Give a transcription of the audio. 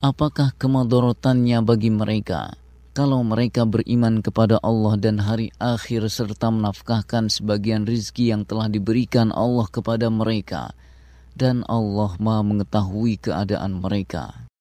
Apakah kemadaratannya bagi mereka kalau mereka beriman kepada Allah dan hari akhir serta menafkahkan sebagian rizki yang telah diberikan Allah kepada mereka, dan Allah Maha mengetahui keadaan mereka?